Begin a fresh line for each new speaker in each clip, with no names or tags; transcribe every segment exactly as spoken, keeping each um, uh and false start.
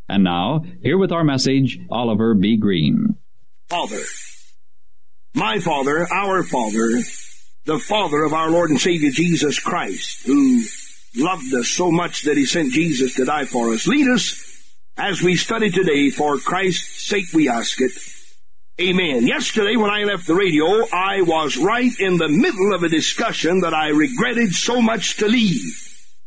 And now, here with our message, Oliver B. Green.
Father, my Father, our Father, the Father of our Lord and Savior Jesus Christ, who loved us so much that He sent Jesus to die for us. Lead us as we study today. For Christ's sake we ask it. Amen. Yesterday when I left the radio, I was right in the middle of a discussion that I regretted so much to leave.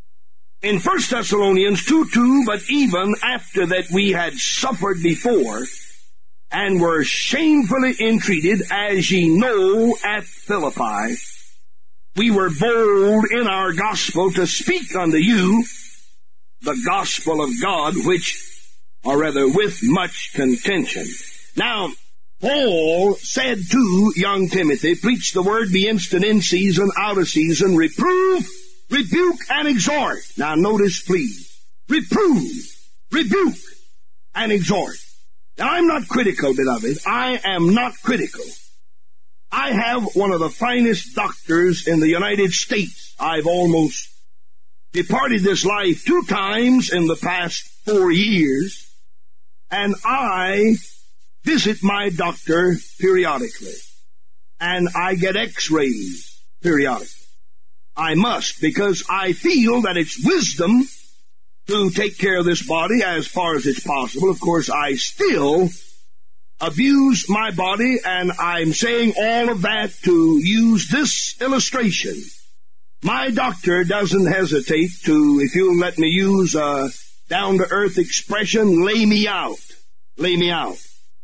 In First Thessalonians two two, but even after that we had suffered before, and were shamefully entreated, as ye know, at Philippi, we were bold in our gospel to speak unto you the gospel of God, which, or rather with much contention. Now, Paul said to young Timothy, preach the word, be instant in season, out of season, reprove, rebuke, and exhort. Now notice, please, reprove, rebuke, and exhort. Now I'm not critical, beloved. I am not critical. I have one of the finest doctors in the United States. I've almost departed this life two times in the past four years, and I visit my doctor periodically, and I get x-rays periodically. I must, because I feel that it's wisdom to take care of this body as far as it's possible. Of course, I still abuse my body, and I'm saying all of that to use this illustration. My doctor doesn't hesitate to, if you'll let me use a down-to-earth expression, lay me out. Lay me out.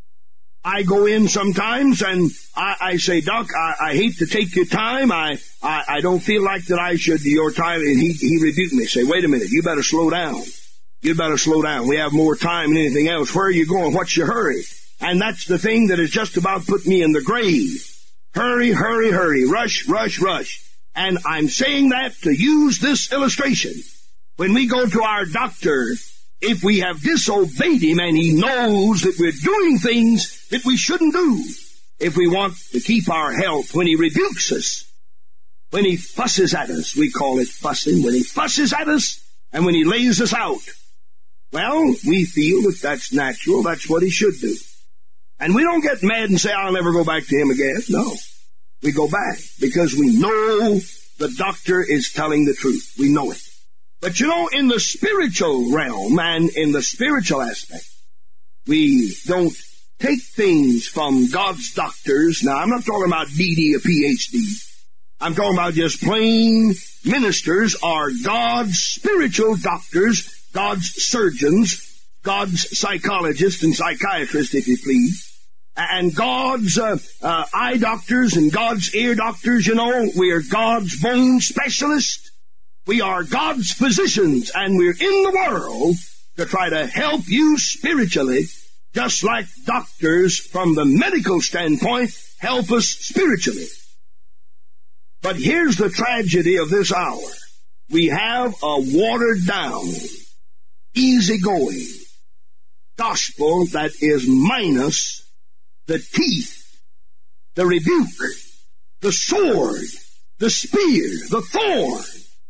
I go in sometimes and I, I say, Doc, I, I hate to take your time. I, I, I don't feel like that I should your time. And he, he rebuked me. Say, wait a minute, you better slow down. You better slow down. We have more time than anything else. Where are you going? What's your hurry? And that's the thing that has just about put me in the grave. Hurry, hurry, hurry. Rush, rush, rush. And I'm saying that to use this illustration. When we go to our doctor, if we have disobeyed him and he knows that we're doing things that we shouldn't do, if we want to keep our health, when he rebukes us, when he fusses at us, we call it fussing, when he fusses at us and when he lays us out, well, we feel that that's natural, that's what he should do. And we don't get mad and say, I'll never go back to him again. No, we go back because we know the doctor is telling the truth. We know it. But you know, in the spiritual realm and in the spiritual aspect, we don't take things from God's doctors. Now, I'm not talking about D D or P H D. I'm talking about just plain ministers are God's spiritual doctors, God's surgeons, God's psychologists and psychiatrists, if you please, and God's uh, uh, eye doctors and God's ear doctors. You know, we're God's bone specialists. We are God's physicians, and we're in the world to try to help you spiritually, just like doctors from the medical standpoint help us spiritually. But here's the tragedy of this hour. We have a watered-down, easy-going gospel that is minus the teeth, the rebuke, the sword, the spear, the thorn.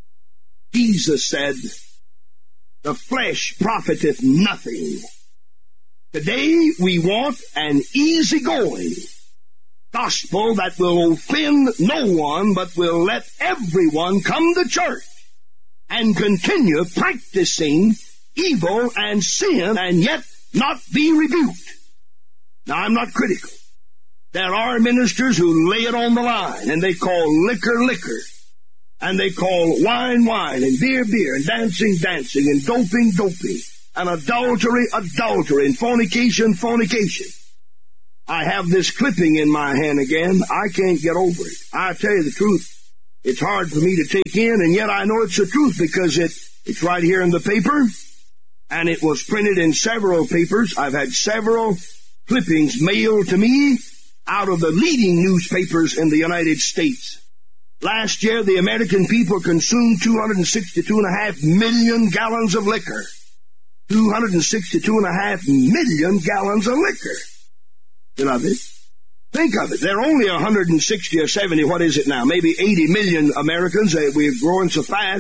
Jesus said, the flesh profiteth nothing. Today we want an easygoing gospel that will offend no one, but will let everyone come to church and continue practicing evil and sin and yet not be rebuked. Now, I'm not critical. There are ministers who lay it on the line, and they call liquor, liquor. And they call wine, wine, and beer, beer, and dancing, dancing, and doping, doping, and adultery, adultery, and fornication, fornication. I have this clipping in my hand again. I can't get over it. I tell you the truth. It's hard for me to take in, and yet I know it's the truth because it, it's right here in the paper, and it was printed in several papers. I've had several clippings mailed to me out of the leading newspapers in the United States. Last year, the American people consumed two hundred sixty-two and a half million gallons of liquor. two hundred sixty-two and a half million gallons of liquor. Beloved, think of it. There are only one hundred sixty or seventy, what is it now? Maybe eighty million Americans. We're growing so fast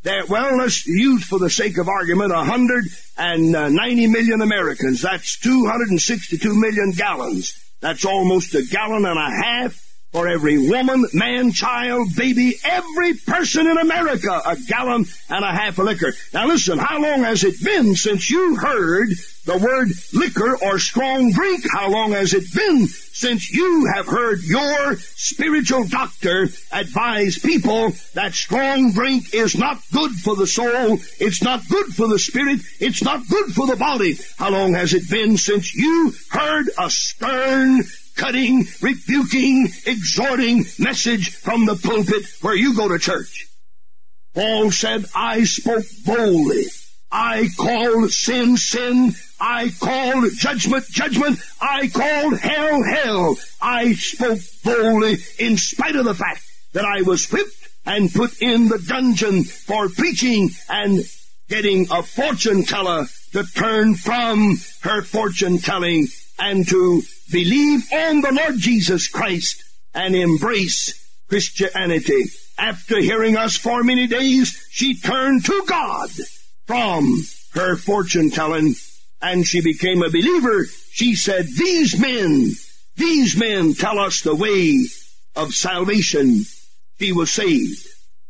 There, well, let's use for the sake of argument one hundred ninety million Americans. That's two hundred sixty-two million gallons. That's almost a gallon and a half for every woman, man, child, baby, every person in America, a gallon and a half of liquor. Now listen, how long has it been since you heard the word liquor or strong drink? How long has it been since you have heard your spiritual doctor advise people that strong drink is not good for the soul, it's not good for the spirit, it's not good for the body? How long has it been since you heard a stern, cutting, rebuking, exhorting message from the pulpit where you go to church? Paul said, I spoke boldly. I called sin, sin. I called judgment, judgment. I called hell, hell. I spoke boldly in spite of the fact that I was whipped and put in the dungeon for preaching and getting a fortune teller to turn from her fortune telling and to believe on the Lord Jesus Christ and embrace Christianity. After hearing us for many days, she turned to God from her fortune telling and she became a believer. She said, these men, these men tell us the way of salvation. She was saved.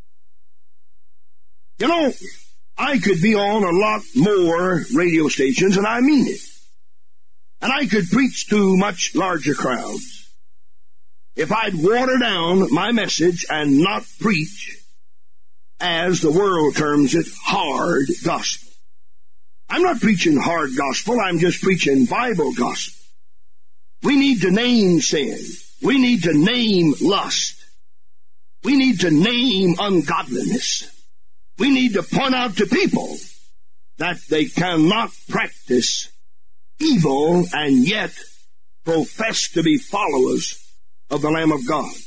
You know, I could be on a lot more radio stations, and I mean it. And I could preach to much larger crowds if I'd water down my message and not preach, as the world terms it, hard gospel. I'm not preaching hard gospel, I'm just preaching Bible gospel. We need to name sin. We need to name lust. We need to name ungodliness. We need to point out to people that they cannot practice evil and yet profess to be followers of the Lamb of God.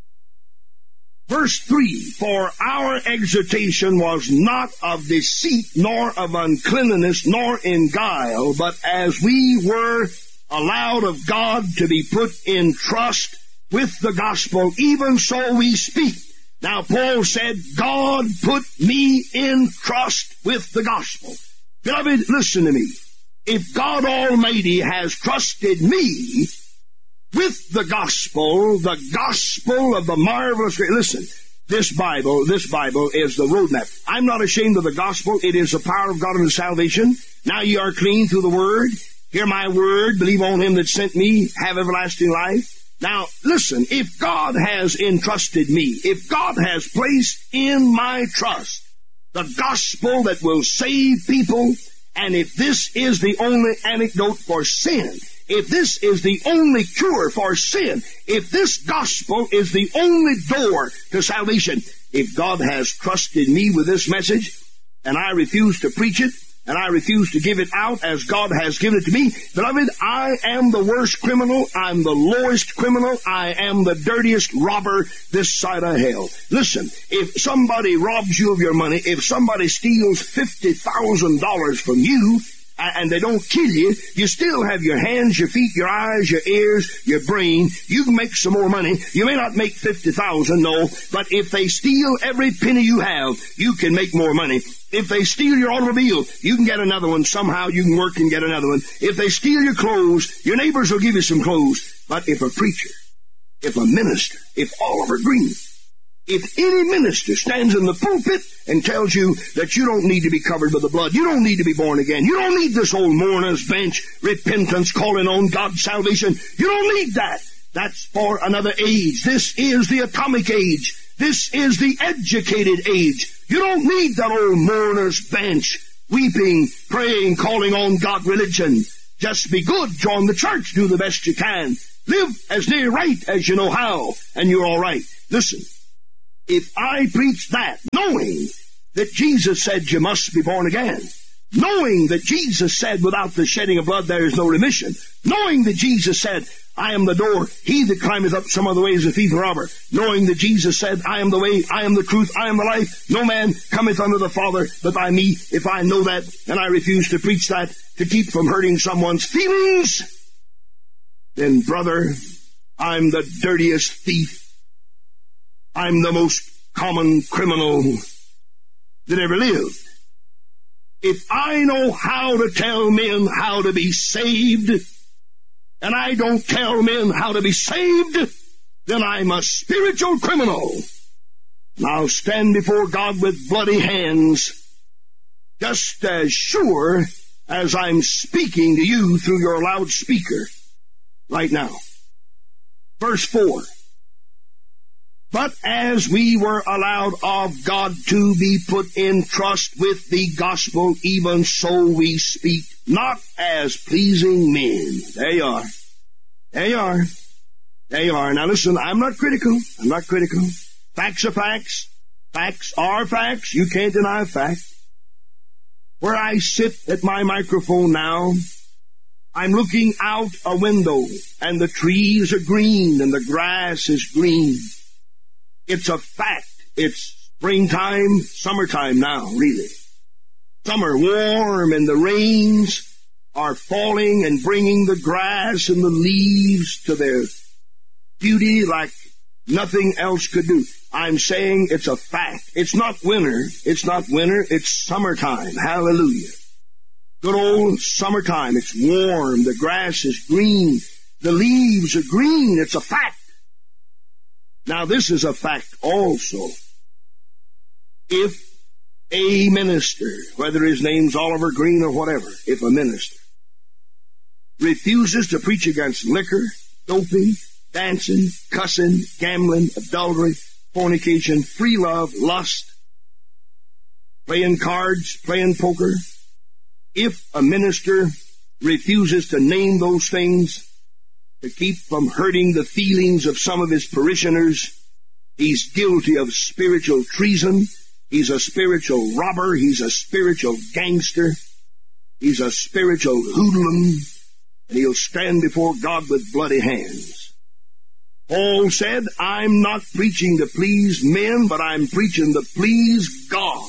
Verse three, for our exhortation was not of deceit, nor of uncleanness, nor in guile, but as we were allowed of God to be put in trust with the gospel, even so we speak. Now Paul said, God put me in trust with the gospel. Beloved, listen to me. If God Almighty has trusted me with the gospel, the gospel of the marvelous grace. Listen, this Bible, this Bible is the roadmap. I'm not ashamed of the gospel. It is the power of God unto salvation. Now ye are clean through the word. Hear my word. Believe on him that sent me. Have everlasting life. Now, listen, if God has entrusted me, if God has placed in my trust the gospel that will save people, and if this is the only antidote for sin, if this is the only cure for sin, if this gospel is the only door to salvation, if God has trusted me with this message, and I refuse to preach it, and I refuse to give it out as God has given it to me, beloved, I am the worst criminal, I'm the lowest criminal, I am the dirtiest robber this side of hell. Listen, if somebody robs you of your money, if somebody steals fifty thousand dollars from you, and they don't kill you, you still have your hands, your feet, your eyes, your ears, your brain. You can make some more money. You may not make fifty thousand, no, but if they steal every penny you have, you can make more money. If they steal your automobile, you can get another one. Somehow you can work and get another one. If they steal your clothes, your neighbors will give you some clothes. But if a preacher, if a minister, if Oliver Green, if any minister stands in the pulpit and tells you that you don't need to be covered with the blood, you don't need to be born again, you don't need this old mourner's bench, repentance, calling on God's salvation, you don't need that. That's for another age. This is the atomic age. This is the educated age. You don't need that old mourner's bench, weeping, praying, calling on God religion. Just be good, join the church, do the best you can. Live as near right as you know how, and you're all right. Listen. If I preach that, knowing that Jesus said you must be born again, knowing that Jesus said without the shedding of blood there is no remission, knowing that Jesus said, I am the door, he that climbeth up some other way is a thief and robber, knowing that Jesus said, I am the way, I am the truth, I am the life, no man cometh unto the Father but by me. If I know that and I refuse to preach that to keep from hurting someone's feelings, then brother, I'm the dirtiest thief. I'm the most common criminal that ever lived. If I know how to tell men how to be saved, and I don't tell men how to be saved, then I'm a spiritual criminal. And I'll stand before God with bloody hands, just as sure as I'm speaking to you through your loudspeaker right now. Verse four. But as we were allowed of God to be put in trust with the gospel, even so we speak, not as pleasing men. There you are. There you are. There you are. Now listen, I'm not critical. I'm not critical. Facts are facts. Facts are facts. You can't deny a fact. Where I sit at my microphone now, I'm looking out a window, and the trees are green, and the grass is green. It's a fact. It's springtime, summertime now, really. Summer warm, and the rains are falling and bringing the grass and the leaves to their beauty like nothing else could do. I'm saying it's a fact. It's not winter. It's not winter. It's summertime. Hallelujah. Good old summertime. It's warm. The grass is green. The leaves are green. It's a fact. Now this is a fact also. If a minister, whether his name's Oliver Green or whatever, if a minister refuses to preach against liquor, doping, dancing, cussing, gambling, adultery, fornication, free love, lust, playing cards, playing poker, if a minister refuses to name those things to keep from hurting the feelings of some of his parishioners, he's guilty of spiritual treason. He's a spiritual robber. He's a spiritual gangster. He's a spiritual hoodlum. And he'll stand before God with bloody hands. Paul said, I'm not preaching to please men, but I'm preaching to please God.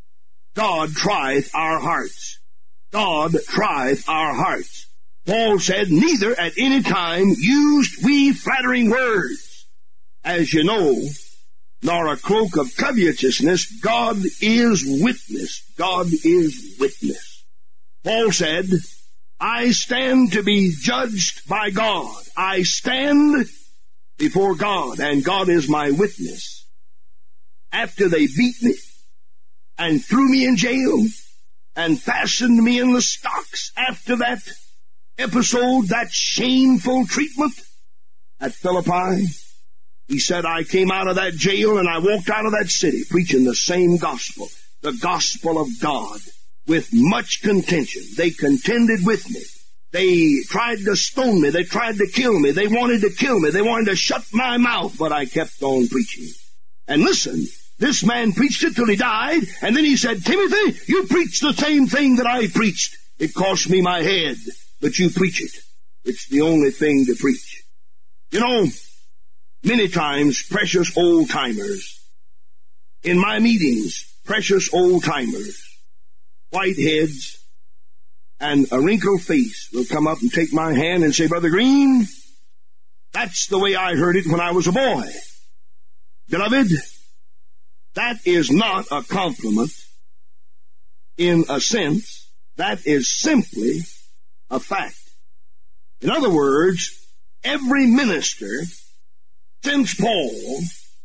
God trieth our hearts. God trieth our hearts. Paul said, neither at any time used we flattering words, as you know, nor a cloak of covetousness. God is witness. God is witness. Paul said, I stand to be judged by God. I stand before God, and God is my witness. After they beat me and threw me in jail and fastened me in the stocks, after that episode, that shameful treatment at Philippi, he said, I came out of that jail and I walked out of that city preaching the same gospel, the gospel of God, with much contention. They contended with me. They tried to stone me. They tried to kill me. They wanted to kill me. They wanted to shut my mouth, but I kept on preaching. And listen, this man preached it till he died, and then he said, Timothy, you preach the same thing that I preached. It cost me my head, but you preach it. It's the only thing to preach. You know, many times, precious old-timers, in my meetings, precious old-timers, white heads, and a wrinkled face will come up and take my hand and say, Brother Green, that's the way I heard it when I was a boy. Beloved, that is not a compliment in a sense. That is simply a fact. In other words, every minister since Paul,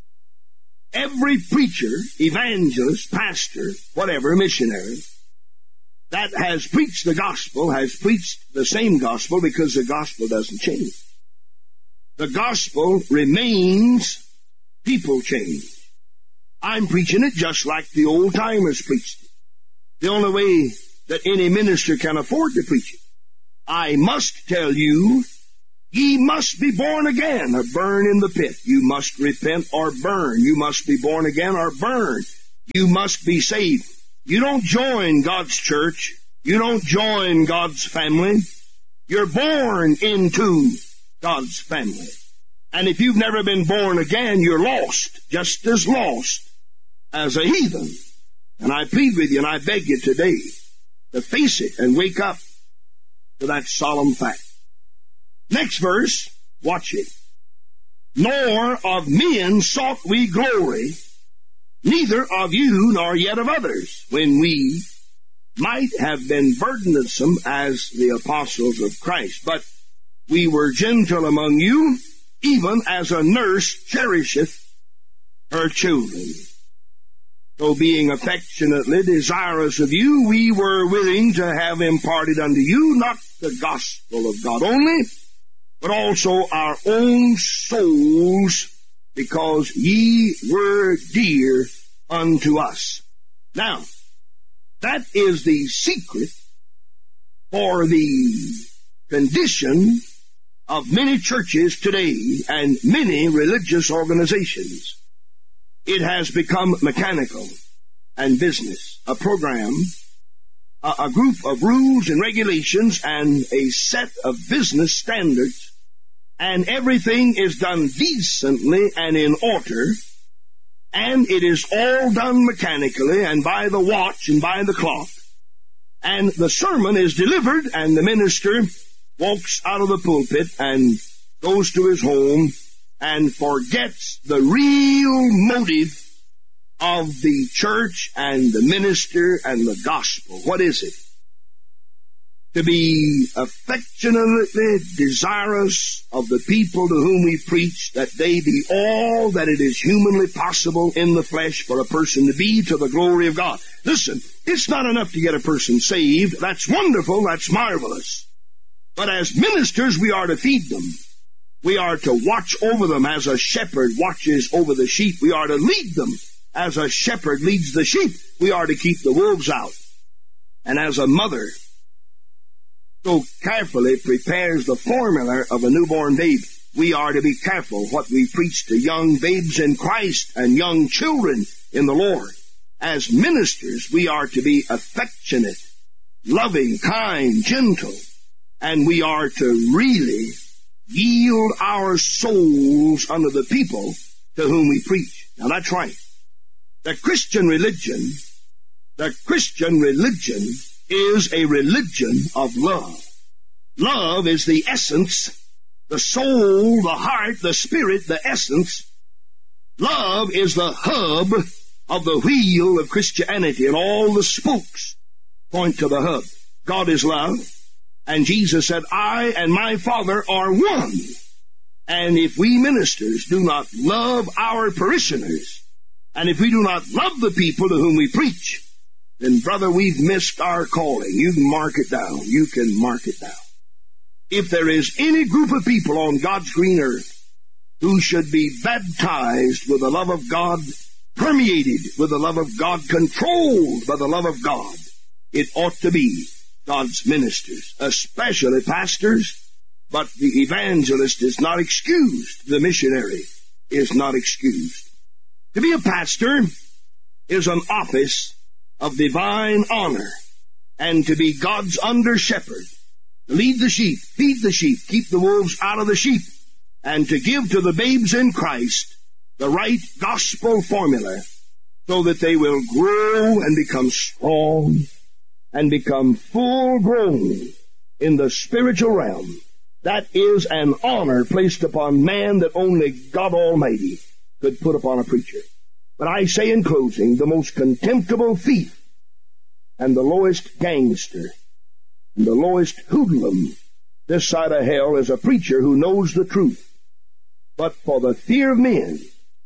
every preacher, evangelist, pastor, whatever, missionary, that has preached the gospel has preached the same gospel, because the gospel doesn't change. The gospel remains, people change. I'm preaching it just like the old-timers preached it. The only way that any minister can afford to preach it. I must tell you, ye must be born again or burn in the pit. You must repent or burn. You must be born again or burn. You must be saved. You don't join God's church. You don't join God's family. You're born into God's family. And if you've never been born again, you're lost, just as lost as a heathen. And I plead with you and I beg you today to face it and wake up to that solemn fact. Next verse, watch it. Nor of men sought we glory, neither of you nor yet of others, when we might have been burdensome as the apostles of Christ. But we were gentle among you, even as a nurse cherisheth her children. So being affectionately desirous of you, we were willing to have imparted unto you not the gospel of God only, but also our own souls, because ye were dear unto us. Now, that is the secret for the condition of many churches today and many religious organizations. It has become mechanical and business, a program, a, a group of rules and regulations and a set of business standards, and everything is done decently and in order, and it is all done mechanically and by the watch and by the clock, and the sermon is delivered and the minister walks out of the pulpit and goes to his home and forgets the real motive of the church and the minister and the gospel. What is it? To be affectionately desirous of the people to whom we preach, that they be all that it is humanly possible in the flesh for a person to be, to the glory of God. Listen, it's not enough to get a person saved. That's wonderful. That's marvelous. But as ministers, we are to feed them. We are to watch over them as a shepherd watches over the sheep. We are to lead them as a shepherd leads the sheep. We are to keep the wolves out. And as a mother so carefully prepares the formula of a newborn babe, we are to be careful what we preach to young babes in Christ and young children in the Lord. As ministers, we are to be affectionate, loving, kind, gentle, and we are to really yield our souls unto the people to whom we preach. Now that's right. The Christian religion, the Christian religion is a religion of love. Love is the essence, the soul, the heart, the spirit, the essence. Love is the hub of the wheel of Christianity, and all the spokes point to the hub. God is love. And Jesus said, I and my Father are one. And if we ministers do not love our parishioners, and if we do not love the people to whom we preach, then, brother, we've missed our calling. You can mark it down. You can mark it down. If there is any group of people on God's green earth who should be baptized with the love of God, permeated with the love of God, controlled by the love of God, it ought to be God's ministers, especially pastors, but the evangelist is not excused. The missionary is not excused. To be a pastor is an office of divine honor, and to be God's under-shepherd, lead the sheep, feed the sheep, keep the wolves out of the sheep, and to give to the babes in Christ the right gospel formula so that they will grow and become strong and become full-grown in the spiritual realm. That is an honor placed upon man that only God Almighty could put upon a preacher. But I say in closing, the most contemptible thief and the lowest gangster and the lowest hoodlum this side of hell is a preacher who knows the truth, but for the fear of men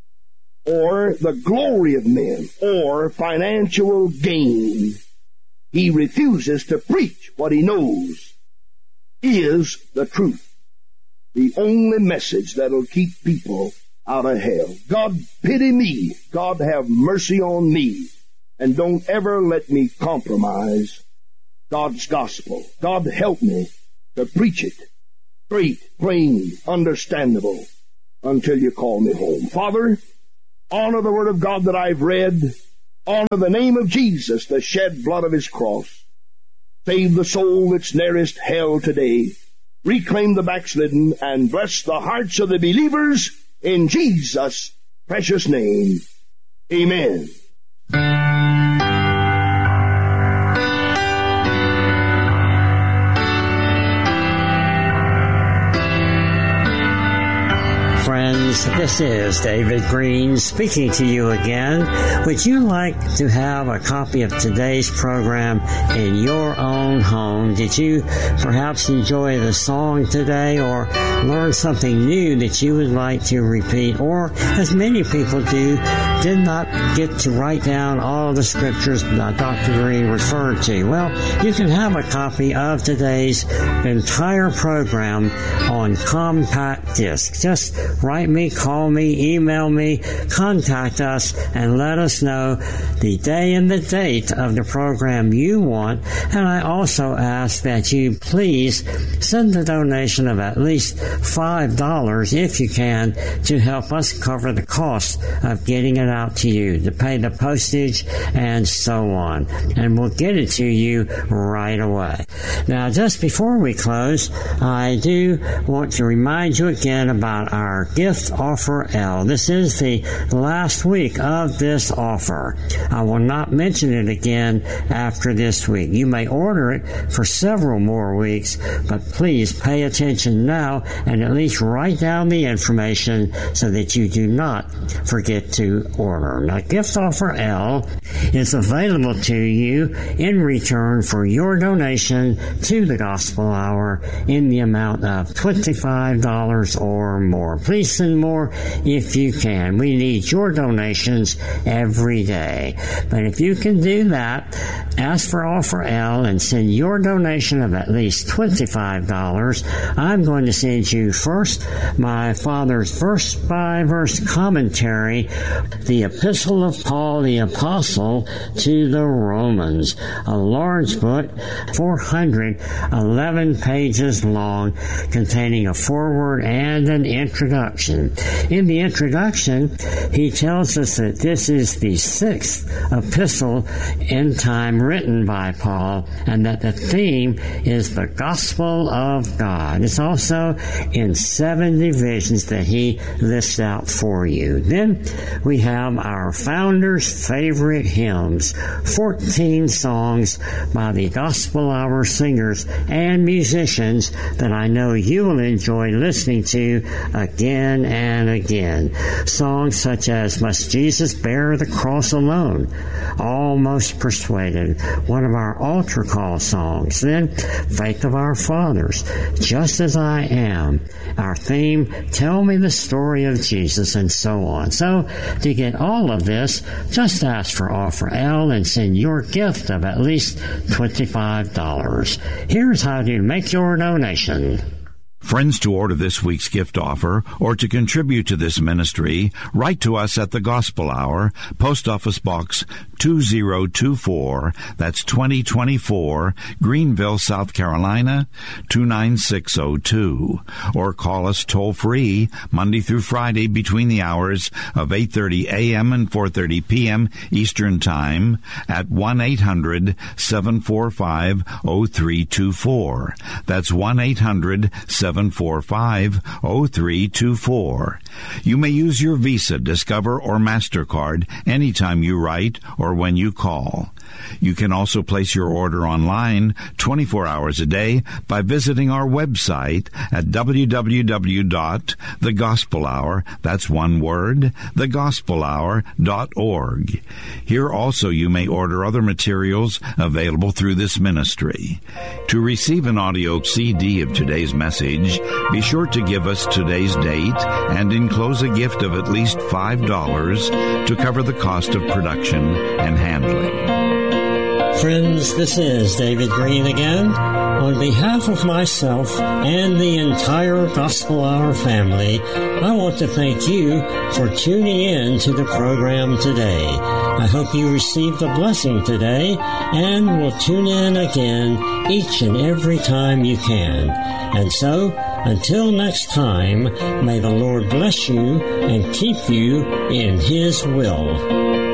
or the glory of men or financial gain, he refuses to preach what he knows is the truth, the only message that'll keep people out of hell. God pity me. God have mercy on me. And don't ever let me compromise God's gospel. God help me to preach it straight, plain, understandable until you call me home. Father, honor the word of God that I've read. Honor the name of Jesus, the shed blood of his cross. Save the soul that's nearest hell today. Reclaim the backslidden and bless the hearts of the believers in Jesus' precious name. Amen.
Friends, friends, this is David Green speaking to you again. Would you like to have a copy of today's program in your own home? Did you perhaps enjoy the song today or learn something new that you would like to repeat? Or, as many people do, did not get to write down all of the scriptures that Doctor Green referred to? Well, you can have a copy of today's entire program on compact disc. Just write me, call me, email me, contact us, and let us know the day and the date of the program you want. And I also ask that you please send a donation of at least five dollars, if you can, to help us cover the cost of getting it out to you, to pay the postage and so on. And we'll get it to you right away. Now, just before we close, I do want to remind you again about our gift offer L. This is the last week of this offer. I will not mention it again after this week. You may order it for several more weeks, but please pay attention now and at least write down the information so that you do not forget to order. Now, gift offer L is available to you in return for your donation to the Gospel Hour in the amount of twenty-five dollars or more. Please send more if you can. We need your donations every day. But if you can do that, ask for offer L and send your donation of at least twenty-five dollars. I'm going to send you first my father's verse by verse commentary, the Epistle of Paul the Apostle to the Romans, a large book, four hundred eleven pages long, containing a foreword and an introduction. In the introduction, he tells us that this is the sixth epistle in time written by Paul, and that the theme is the gospel of God. It's also in seven divisions that he lists out for you. Then we have our founder's favorite hymns, fourteen songs by the Gospel Hour singers and musicians that I know you will enjoy listening to again and again. Songs such as Must Jesus Bear the Cross Alone, Almost Persuaded, one of our altar call songs. Then Faith of Our Fathers, Just As I Am, our theme, Tell Me the Story of Jesus, and so on. So, to get all of this, just ask for offer L and send your gift of at least twenty-five dollars. Here's how to make your donation.
Friends, to order this week's gift offer or to contribute to this ministry, write to us at the Gospel Hour, Post Office Box two zero two four, that's twenty twenty-four, Greenville, South Carolina, two nine six zero two, or call us toll-free Monday through Friday between the hours of eight thirty a.m. and four thirty p.m. Eastern Time at one eight hundred seven four five zero three two four. That's one eight hundred seven four five zero three two four. You may use your Visa, Discover, or MasterCard anytime you write or when you call. You can also place your order online twenty-four hours a day by visiting our website at w w w dot the gospel hour, that's one word, the gospel hour dot org. Here also you may order other materials available through this ministry. To receive an audio C D of today's message, be sure to give us today's date and enclose a gift of at least five dollars to cover the cost of production and handling.
Friends, this is David Green again. On behalf of myself and the entire Gospel Hour family, I want to thank you for tuning in to the program today. I hope you received a blessing today and will tune in again each and every time you can. And so, until next time, may the Lord bless you and keep you in His will.